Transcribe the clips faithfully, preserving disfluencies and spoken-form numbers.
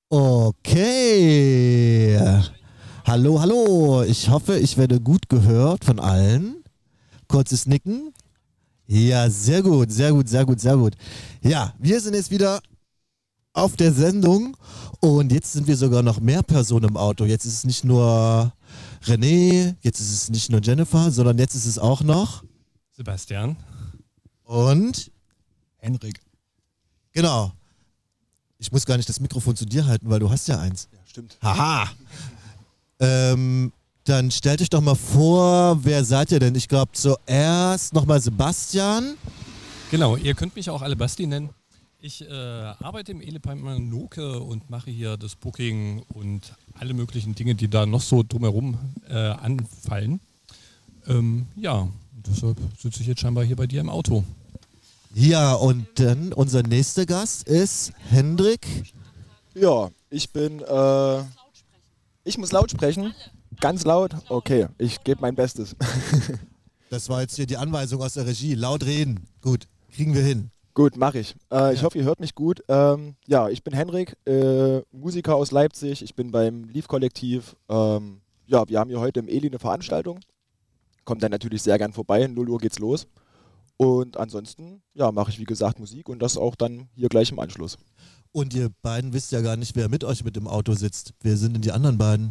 Okay. Hallo, hallo. Ich hoffe, ich werde gut gehört von allen. Kurzes Nicken. Ja, sehr gut, sehr gut, sehr gut, sehr gut. Ja, wir sind jetzt wieder auf der Sendung und jetzt sind wir sogar noch mehr Personen im Auto. Jetzt ist es nicht nur René, jetzt ist es nicht nur Jennifer, sondern jetzt ist es auch noch Sebastian und Henrik. Genau. Ich muss gar nicht das Mikrofon zu dir halten, weil du hast ja eins. Ja, stimmt. Haha. Ähm, dann stellt euch doch mal vor, wer seid ihr denn? Ich glaube zuerst nochmal Sebastian. Genau, ihr könnt mich auch alle Basti nennen. Ich äh, arbeite im Elephant Noke und mache hier das Booking und alle möglichen Dinge, die da noch so drumherum äh, anfallen. Ähm, ja, deshalb sitze ich jetzt scheinbar hier bei dir im Auto. Ja, und dann unser nächster Gast ist Hendrik. Ja, ich bin, äh, ich muss laut sprechen. Ganz laut? Okay, ich gebe mein Bestes. Das war jetzt hier die Anweisung aus der Regie. Laut reden. Gut, kriegen wir hin. Gut, mache ich. Äh, ich Ja. hoffe, ihr hört mich gut. Ähm, ja, ich bin Henrik, äh, Musiker aus Leipzig. Ich bin beim Lief-Kollektiv. Ähm, ja, wir haben hier heute im Eli eine Veranstaltung. Kommt dann natürlich sehr gern vorbei. null Uhr geht's los. Und ansonsten, ja, mache ich wie gesagt Musik und das auch dann hier gleich im Anschluss. Und ihr beiden wisst ja gar nicht, wer mit euch mit dem Auto sitzt. Wer sind denn die anderen beiden?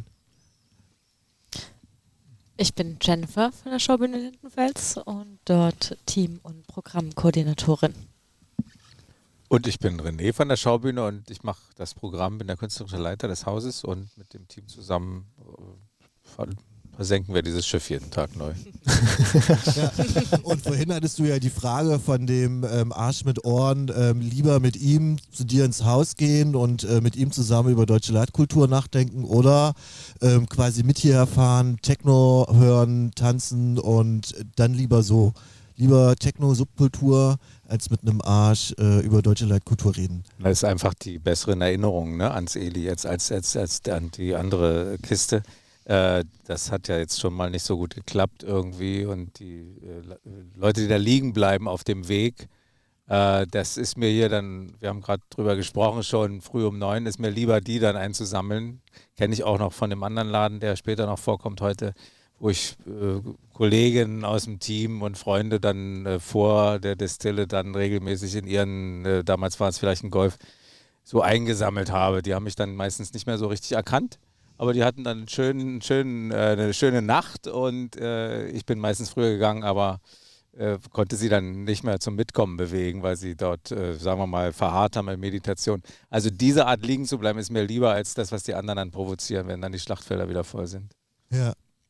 Ich bin Jennifer von der Schaubühne Lindenfels und dort Team- und Programmkoordinatorin. Und ich bin René von der Schaubühne und ich mache das Programm, bin der künstlerische Leiter des Hauses und mit dem Team zusammen äh, versenken wir dieses Schiff jeden Tag neu. Ja. Und vorhin hattest du ja die Frage von dem ähm, Arsch mit Ohren, ähm, lieber mit ihm zu dir ins Haus gehen und äh, mit ihm zusammen über deutsche Leitkultur nachdenken oder ähm, quasi mit hierher fahren, Techno hören, tanzen und dann lieber so. Lieber Techno-Subkultur als mit einem Arsch äh, über deutsche Leitkultur reden. Das ist einfach die besseren Erinnerungen, ne, ans Eli jetzt als, als, als an die andere Kiste. Äh, das hat ja jetzt schon mal nicht so gut geklappt irgendwie und die äh, Leute, die da liegen bleiben auf dem Weg, äh, das ist mir hier dann, wir haben gerade drüber gesprochen, schon früh um neun, ist mir lieber die dann einzusammeln. Kenne ich auch noch von dem anderen Laden, der später noch vorkommt heute, wo ich äh, Kollegen aus dem Team und Freunde dann äh, vor der Destille dann regelmäßig in ihren, äh, damals war es vielleicht ein Golf, so eingesammelt habe. Die haben mich dann meistens nicht mehr so richtig erkannt. Aber die hatten dann einen schönen, schönen, äh, eine schöne Nacht und äh, ich bin meistens früher gegangen, aber äh, konnte sie dann nicht mehr zum Mitkommen bewegen, weil sie dort, äh, sagen wir mal, verharrt haben in Meditation. Also diese Art liegen zu bleiben ist mir lieber als das, was die anderen dann provozieren, wenn dann die Schlachtfelder wieder voll sind. Ja.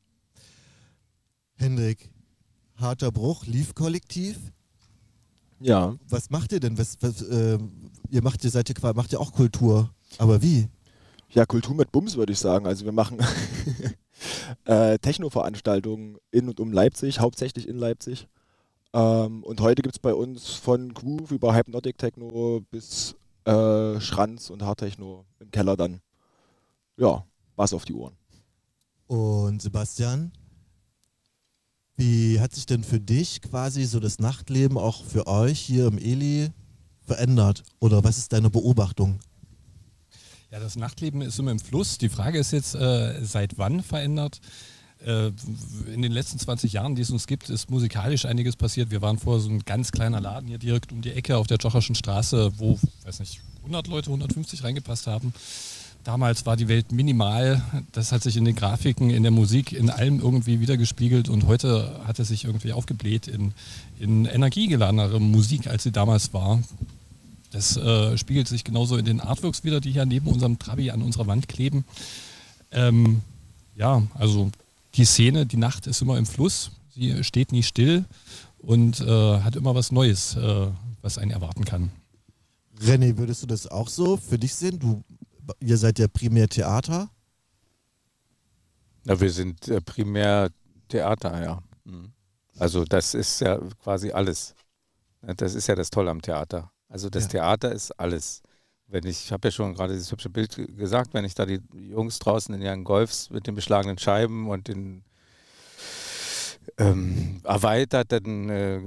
Hendrik, harter Bruch, Lief-Kollektiv. Ja. Was macht ihr denn? Was, was, äh, ihr macht, ihr seid ja macht ihr auch Kultur. Aber wie? Ja, Kultur mit Bums würde ich sagen. Also wir machen äh, Techno-Veranstaltungen in und um Leipzig, hauptsächlich in Leipzig. Ähm, und heute gibt es bei uns von Groove über Hypnotic Techno bis äh, Schranz und Hardtechno im Keller dann. Ja, Bass auf die Ohren. Und Sebastian, wie hat sich denn für dich quasi so das Nachtleben auch für euch hier im Eli verändert? Oder was ist deine Beobachtung? Ja, das Nachtleben ist immer im Fluss. Die Frage ist jetzt, äh, seit wann verändert? Äh, in den letzten zwanzig Jahren, die es uns gibt, ist musikalisch einiges passiert. Wir waren vorher so ein ganz kleiner Laden hier direkt um die Ecke auf der Tschocherschen Straße, wo, weiß nicht, hundert Leute, hundertfünfzig reingepasst haben. Damals war die Welt minimal. Das hat sich in den Grafiken, in der Musik, in allem irgendwie wiedergespiegelt. Und heute hat es sich irgendwie aufgebläht in, in energiegeladenere Musik, als sie damals war. Das äh, spiegelt sich genauso in den Artworks wieder, die hier neben unserem Trabi an unserer Wand kleben. Ähm, ja, also die Szene, die Nacht ist immer im Fluss. Sie steht nie still und äh, hat immer was Neues, äh, was einen erwarten kann. René, würdest du das auch so für dich sehen? Du, ihr seid ja primär Theater. Ja, wir sind äh, primär Theater, ja. Mhm. Also das ist ja quasi alles. Das ist ja das Tolle am Theater. Also das ja. Theater ist alles. Wenn ich, ich habe ja schon gerade dieses hübsche Bild gesagt, wenn ich da die Jungs draußen in ihren Golfs mit den beschlagenen Scheiben und den ähm, erweiterten äh,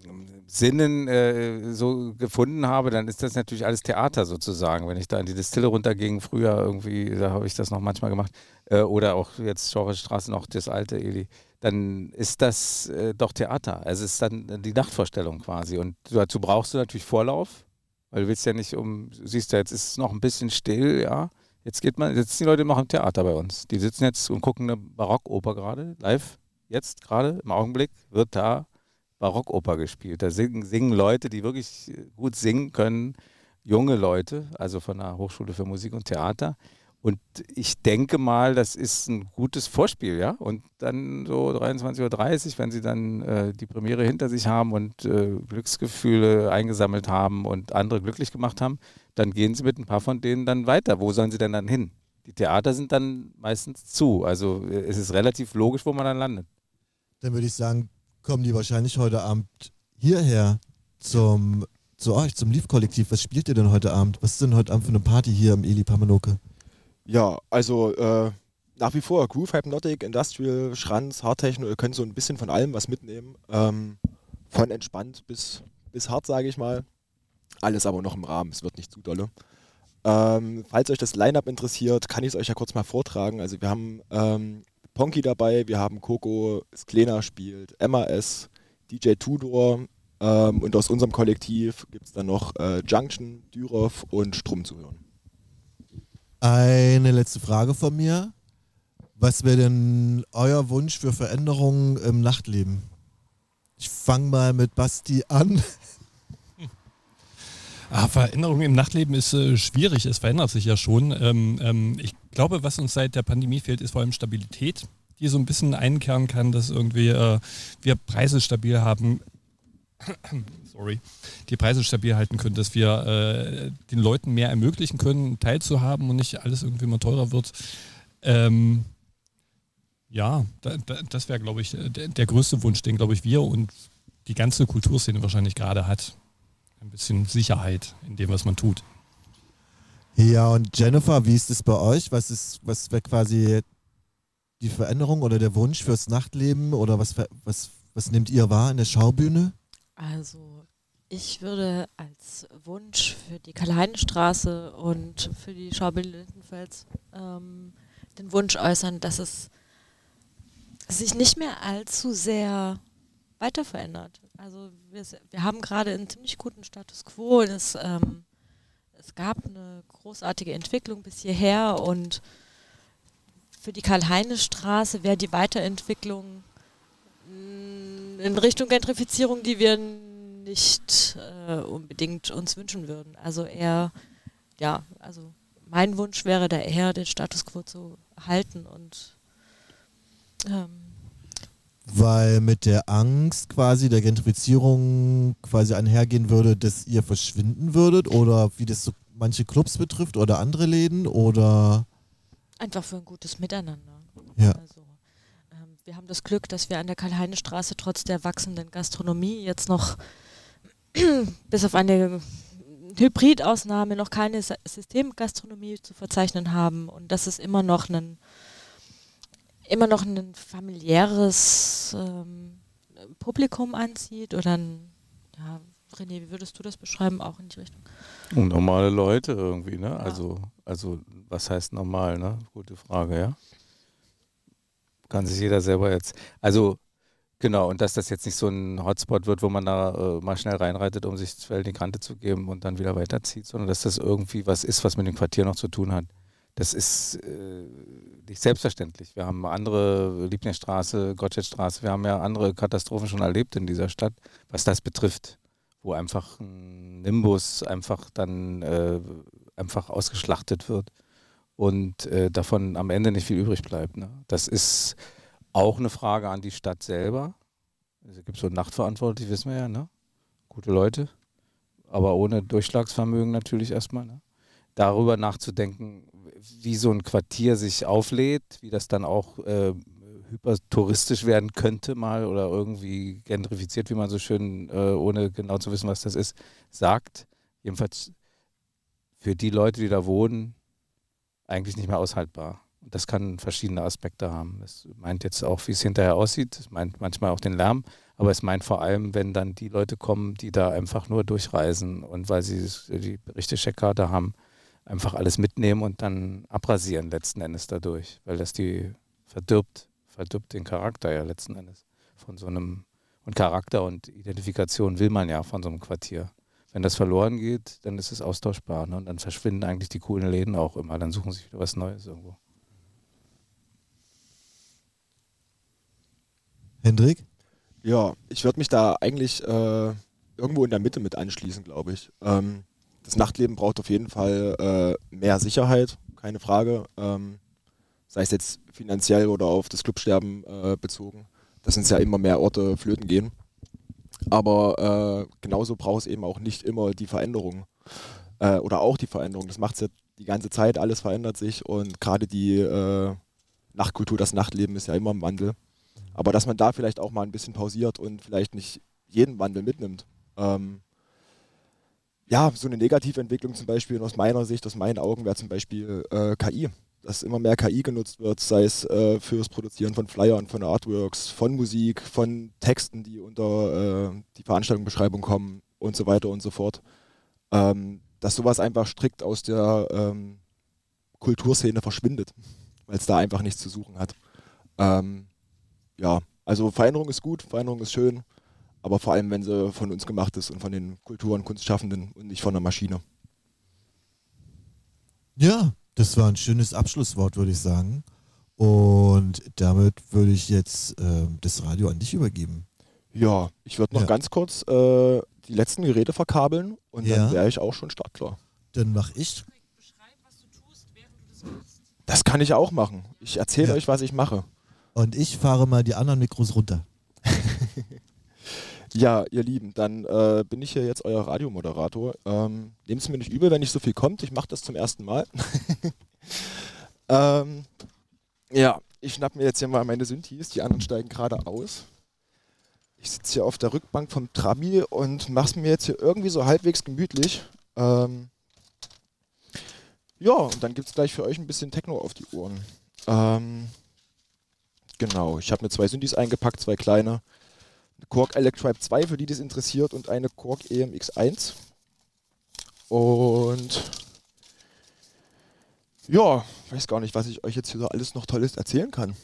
Sinnen äh, so gefunden habe, dann ist das natürlich alles Theater sozusagen. Wenn ich da in die Distille runterging, früher irgendwie, da habe ich das noch manchmal gemacht, äh, oder auch jetzt Schaufelstraße noch das alte Eli, dann ist das äh, doch Theater. Also es ist dann die Nachtvorstellung quasi. Und dazu brauchst du natürlich Vorlauf, weil du willst ja nicht um, du siehst ja, jetzt ist es noch ein bisschen still, ja. Jetzt geht man, jetzt die Leute machen Theater bei uns. Die sitzen jetzt und gucken eine Barockoper gerade, live, jetzt gerade, im Augenblick wird da Barockoper gespielt. Da singen, singen Leute, die wirklich gut singen können, junge Leute, also von der Hochschule für Musik und Theater. Und ich denke mal, das ist ein gutes Vorspiel, ja. Und dann so dreiundzwanzig Uhr dreißig, wenn sie dann äh, die Premiere hinter sich haben und äh, Glücksgefühle eingesammelt haben und andere glücklich gemacht haben, dann gehen sie mit ein paar von denen dann weiter. Wo sollen sie denn dann hin? Die Theater sind dann meistens zu. Also äh, es ist relativ logisch, wo man dann landet. Dann würde ich sagen, kommen die wahrscheinlich heute Abend hierher zum, zu euch, zum Lief-Kollektiv. Was spielt ihr denn heute Abend? Was ist denn heute Abend für eine Party hier im Eli Pamenoke? Ja, also äh, nach wie vor Groove, Hypnotic, Industrial, Schranz, Hardtechno, ihr könnt so ein bisschen von allem was mitnehmen. Ähm, von entspannt bis, bis hart, sage ich mal. Alles aber noch im Rahmen, es wird nicht zu dolle. Ähm, falls euch das Line-Up interessiert, kann ich es euch ja kurz mal vortragen. Also wir haben ähm, Ponky dabei, wir haben Coco, Sklena spielt, M A S, D J Tudor ähm, und aus unserem Kollektiv gibt es dann noch äh, Junction, Dürov und Strum zu hören. Eine letzte Frage von mir. Was wäre denn euer Wunsch für Veränderungen im Nachtleben? Ich fange mal mit Basti an. Ah, Veränderung im Nachtleben ist äh, schwierig, es verändert sich ja schon. Ähm, ähm, ich glaube, was uns seit der Pandemie fehlt, ist vor allem Stabilität, die so ein bisschen einkehren kann, dass irgendwie äh, wir Preise stabil haben, sorry, die Preise stabil halten können, dass wir äh, den Leuten mehr ermöglichen können, teilzuhaben und nicht alles irgendwie mal teurer wird. Ähm, ja, da, da, das wäre, glaube ich, der, der größte Wunsch, den, glaube ich, wir und die ganze Kulturszene wahrscheinlich gerade hat. Ein bisschen Sicherheit in dem, was man tut. Ja, und Jennifer, wie ist es bei euch? Was ist, was wäre quasi die Veränderung oder der Wunsch fürs Nachtleben oder was, was, was nehmt ihr wahr in der Schaubühne? Also ich würde als Wunsch für die Karl-Heine-Straße und für die Schaubühne Lindenfels ähm, den Wunsch äußern, dass es sich nicht mehr allzu sehr weiter verändert. Also wir, wir haben gerade einen ziemlich guten Status quo. Es, ähm, es gab eine großartige Entwicklung bis hierher und für die Karl-Heine-Straße wäre die Weiterentwicklung in Richtung Gentrifizierung, die wir nicht äh, unbedingt uns wünschen würden. Also eher, ja, also mein Wunsch wäre da eher, den Status quo zu halten und ähm, weil mit der Angst quasi der Gentrifizierung quasi einhergehen würde, dass ihr verschwinden würdet oder wie das so manche Clubs betrifft oder andere Läden oder einfach für ein gutes Miteinander. Ja. Also, ähm, wir haben das Glück, dass wir an der Karl-Heine-Straße trotz der wachsenden Gastronomie jetzt noch bis auf eine Hybridausnahme noch keine Systemgastronomie zu verzeichnen haben und dass es immer noch ein immer noch ein familiäres ähm, Publikum anzieht oder ein, ja, René, wie würdest du das beschreiben, auch in die Richtung? Und normale Leute irgendwie, ne? Ja. Also, also was heißt normal, ne? Gute Frage, ja. Kann sich jeder selber jetzt. Also, genau, und dass das jetzt nicht so ein Hotspot wird, wo man da äh, mal schnell reinreitet, um sich das Feld in die Kante zu geben und dann wieder weiterzieht, sondern dass das irgendwie was ist, was mit dem Quartier noch zu tun hat. Das ist äh, nicht selbstverständlich. Wir haben andere, Liebknechtstraße, Gottschedstraße, wir haben ja andere Katastrophen schon erlebt in dieser Stadt, was das betrifft, wo einfach ein Nimbus einfach dann äh, einfach ausgeschlachtet wird und äh, davon am Ende nicht viel übrig bleibt. Ne? Das ist auch eine Frage an die Stadt selber. Es gibt so Nachtverantwortliche, wissen wir ja, ne? Gute Leute, aber ohne Durchschlagsvermögen natürlich erstmal. Ne? Darüber nachzudenken, wie so ein Quartier sich auflädt, wie das dann auch äh, hypertouristisch werden könnte mal oder irgendwie gentrifiziert, wie man so schön, äh, ohne genau zu wissen, was das ist, sagt. Jedenfalls für die Leute, die da wohnen, eigentlich nicht mehr aushaltbar. Und das kann verschiedene Aspekte haben. Es meint jetzt auch, wie es hinterher aussieht, es meint manchmal auch den Lärm, Aber es meint vor allem, wenn dann die Leute kommen, die da einfach nur durchreisen und weil sie die richtige Checkkarte haben, einfach alles mitnehmen und dann abrasieren letzten Endes dadurch, weil das die verdirbt, verdirbt den Charakter ja letzten Endes von so einem, und Charakter und Identifikation will man ja von so einem Quartier. Wenn das verloren geht, dann ist es austauschbar, ne? Und dann verschwinden eigentlich die coolen Läden auch immer, dann suchen sie sich wieder was Neues irgendwo. Hendrik? Ja, ich würde mich da eigentlich äh, irgendwo in der Mitte mit anschließen, glaube ich. Ähm, das Nachtleben braucht auf jeden Fall äh, mehr Sicherheit, keine Frage. Ähm, sei es jetzt finanziell oder auf das Clubsterben äh, bezogen. Dass uns ja immer mehr Orte flöten gehen. Aber äh, genauso braucht es eben auch nicht immer die Veränderung. Äh, oder auch die Veränderung. Das macht es ja die ganze Zeit, alles verändert sich und gerade die äh, Nachtkultur, das Nachtleben ist ja immer im Wandel. Aber dass man da vielleicht auch mal ein bisschen pausiert und vielleicht nicht jeden Wandel mitnimmt. Ähm, ja, so eine Negativentwicklung zum Beispiel aus meiner Sicht, aus meinen Augen wäre zum Beispiel äh, K I. Dass immer mehr K I genutzt wird, sei es äh, fürs Produzieren von Flyern, von Artworks, von Musik, von Texten, die unter äh, die Veranstaltungsbeschreibung kommen und so weiter und so fort. Ähm, dass sowas einfach strikt aus der ähm, Kulturszene verschwindet, weil es da einfach nichts zu suchen hat. Ähm, ja, also Veränderung ist gut, Veränderung ist schön, aber vor allem, wenn sie von uns gemacht ist und von den Kultur- und Kunstschaffenden und nicht von der Maschine. Ja, das war ein schönes Abschlusswort, würde ich sagen. Und damit würde ich jetzt äh, das Radio an dich übergeben. Ja, ich würde noch Ja. ganz kurz äh, die letzten Geräte verkabeln und Ja. dann wäre ich auch schon startklar. Dann mache ich. Das kann ich auch machen. Ich erzähle Ja. euch, was ich mache. Und ich fahre mal die anderen Mikros runter. Ja, ihr Lieben, dann äh, bin ich hier jetzt euer Radiomoderator. Ähm, Nehmt es mir nicht übel, wenn nicht so viel kommt. Ich mache das zum ersten Mal. ähm, ja, ich schnapp mir jetzt hier mal meine Synthes. Die anderen steigen gerade aus. Ich sitze hier auf der Rückbank vom Trabi und mache es mir jetzt hier irgendwie so halbwegs gemütlich. Ähm, ja, und dann gibt es gleich für euch ein bisschen Techno auf die Ohren. Ähm, genau, ich habe mir zwei Synthes eingepackt, zwei kleine. Eine Korg Electribe zwei, für die das interessiert, und eine Korg E M X eins. Und ja, weiß gar nicht, was ich euch jetzt hier so alles noch Tolles erzählen kann.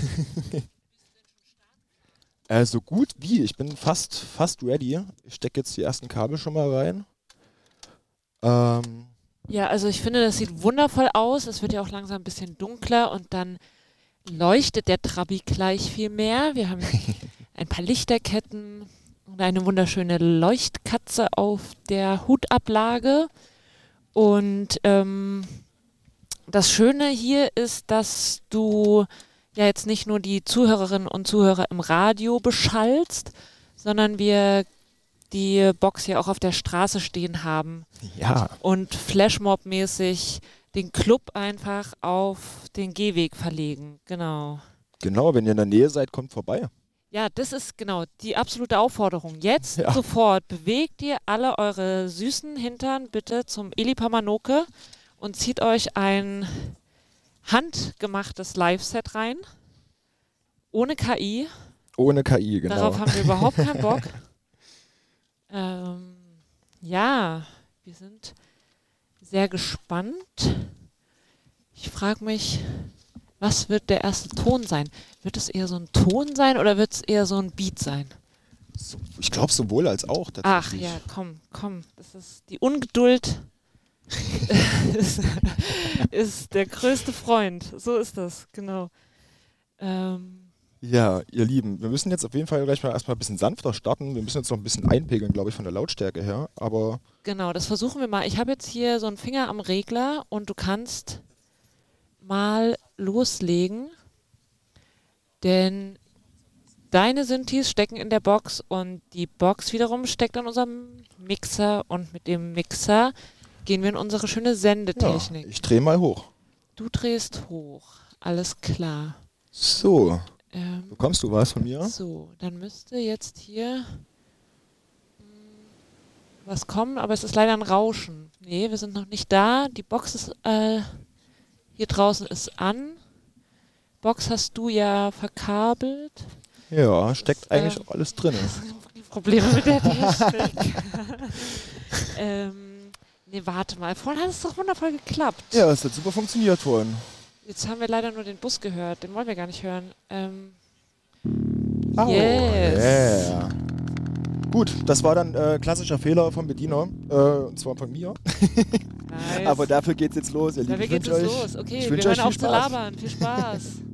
äh, so gut wie, ich bin fast, fast ready. Ich stecke jetzt die ersten Kabel schon mal rein. Ähm, Ja, also ich finde, das sieht wundervoll aus. Es wird ja auch langsam ein bisschen dunkler und dann leuchtet der Trabi gleich viel mehr. Wir haben ein paar Lichterketten und eine wunderschöne Leuchtkatze auf der Hutablage. Und ähm, das Schöne hier ist, dass du ja jetzt nicht nur die Zuhörerinnen und Zuhörer im Radio beschallst, sondern wir die Box ja auch auf der Straße stehen haben ja, und Flashmob-mäßig den Club einfach auf den Gehweg verlegen. Genau. genau, wenn ihr in der Nähe seid, kommt vorbei. Ja, das ist genau die absolute Aufforderung. Jetzt Ja. sofort bewegt ihr alle eure süßen Hintern bitte zum Eli Pamanoke und zieht euch ein handgemachtes Live-Set rein. Ohne K I. Ohne K I, genau. Darauf haben wir überhaupt keinen Bock. ähm, ja, wir sind sehr gespannt. Ich frage mich, was wird der erste Ton sein? Wird es eher so ein Ton sein oder wird es eher so ein Beat sein? So, ich glaube sowohl als auch. Ach tatsächlich. ja, komm, komm. Das ist die Ungeduld ist, ist der größte Freund. So ist das, genau. Ähm, Ja, ihr Lieben, wir müssen jetzt auf jeden Fall gleich mal erstmal ein bisschen sanfter starten. Wir müssen jetzt noch ein bisschen einpegeln, glaube ich, von der Lautstärke her. Aber genau, das versuchen wir mal. Ich habe jetzt hier so einen Finger am Regler und du kannst mal loslegen, denn deine Synthes stecken in der Box und die Box wiederum steckt an unserem Mixer und mit dem Mixer gehen wir in unsere schöne ja, Sendetechnik. ich drehe mal hoch. Du drehst hoch, alles klar. So, Ähm, bekommst du was von mir? so, dann müsste jetzt hier hm, was kommen, aber es ist leider ein Rauschen. Nee, wir sind noch nicht da. Die Box ist äh, hier draußen ist an. Box hast du ja verkabelt. Ja, steckt Das, eigentlich äh, auch alles drin. Die Probleme mit der Technik. ähm, nee, warte mal. Vorhin hat es doch wundervoll geklappt. Ja, es hat super funktioniert vorhin. Jetzt haben wir leider nur den Bus gehört. Den wollen wir gar nicht hören. Ähm, Oh, yes. yeah. Gut, das war dann äh, klassischer Fehler vom Bediener. Äh, und zwar von mir. Nice. Aber dafür geht's jetzt los. Ihr Lieben. Dafür Ich geht's wünsche jetzt euch- los. Okay, ich wir wünsche hören euch auf viel zu Spaß. labern. Viel Spaß.